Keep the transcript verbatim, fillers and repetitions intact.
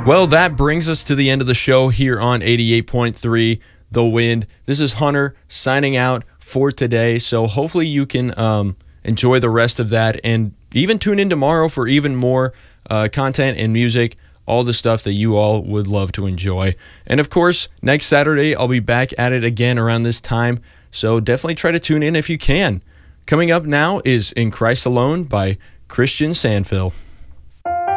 Well, that brings us to the end of the show here on eighty-eight point three The Wind. This is Hunter signing out for today. So hopefully you can um, enjoy the rest of that and even tune in tomorrow for even more uh, content and music, all the stuff that you all would love to enjoy. And of course, next Saturday, I'll be back at it again around this time. So definitely try to tune in if you can. Coming up now is In Christ Alone by Christian Sandville.